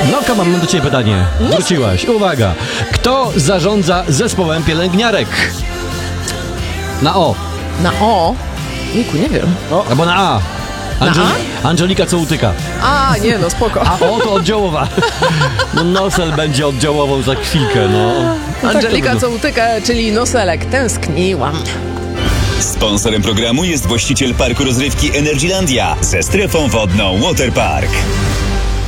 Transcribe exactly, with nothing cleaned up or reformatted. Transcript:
No, mam do ciebie pytanie. Wróciłaś. Uwaga. Kto zarządza zespołem pielęgniarek? Na O. Na O? Niku, nie wiem. O. Albo na A. Angel- Na A? Angelika Cołutyka. A, nie no, spoko. A O to oddziałowa. No Nosel będzie oddziałował za chwilkę, no. no Angelika tak Cołutyka, czyli Noselek. Tęskniłam. Sponsorem programu jest właściciel parku rozrywki Energylandia ze strefą wodną Waterpark.